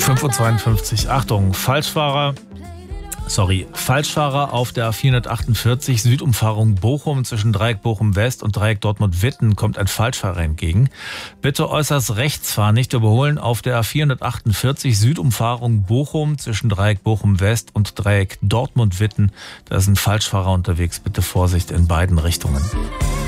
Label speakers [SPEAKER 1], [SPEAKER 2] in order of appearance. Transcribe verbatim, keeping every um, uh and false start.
[SPEAKER 1] fünf Uhr zweiundfünfzig. Achtung, Falschfahrer. Sorry, Falschfahrer auf der A vierhundertachtundvierzig Südumfahrung Bochum zwischen Dreieck Bochum West und Dreieck Dortmund-Witten kommt ein Falschfahrer entgegen. Bitte äußerst rechts fahren, nicht überholen auf der A vierhundertachtundvierzig Südumfahrung Bochum zwischen Dreieck Bochum West und Dreieck Dortmund-Witten. Da ist ein Falschfahrer unterwegs. Bitte Vorsicht in beiden Richtungen.